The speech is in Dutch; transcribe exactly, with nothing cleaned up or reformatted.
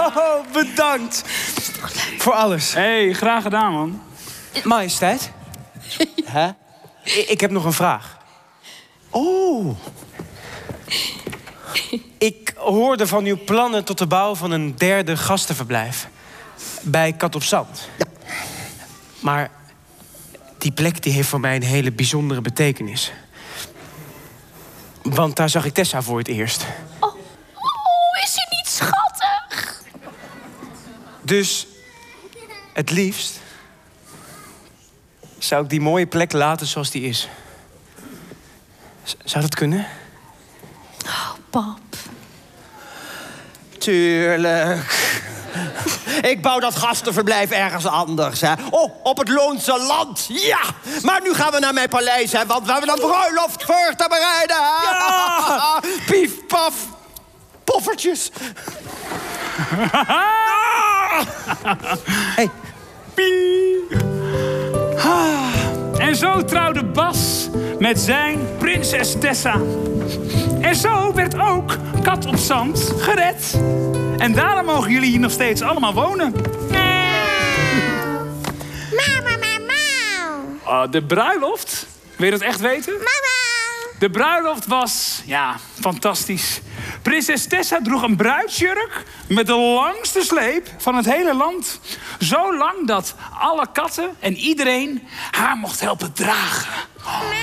Oh, bedankt. Voor alles. Hé, hey, graag gedaan, man. Majesteit? Hè? I- ik heb nog een vraag. Oh. Ik hoorde van uw plannen tot de bouw van een derde gastenverblijf. Bij Kat op Zand. Ja. Maar die plek die heeft voor mij een hele bijzondere betekenis. Want daar zag ik Tessa voor het eerst. Oh, oh, is hij niet schattig? Dus het liefst zou ik die mooie plek laten zoals die is. Z- zou dat kunnen? Oh, pap. Tuurlijk. Ik bouw dat gastenverblijf ergens anders, hè. Oh, op het Loonse Land, ja! Maar nu gaan we naar mijn paleis, hè, want we hebben een bruiloft voor te bereiden, hè. Ja! Pief, paf, poffertjes. Hey. En zo trouwde Bas met zijn prinses Tessa. En zo werd ook Kat op Zand gered. En daarom mogen jullie hier nog steeds allemaal wonen. Mama, mama. Uh, de bruiloft, wil je dat echt weten? Mama. De bruiloft was, ja, fantastisch. Prinses Tessa droeg een bruidsjurk met de langste sleep van het hele land. Zo lang dat alle katten en iedereen haar mocht helpen dragen.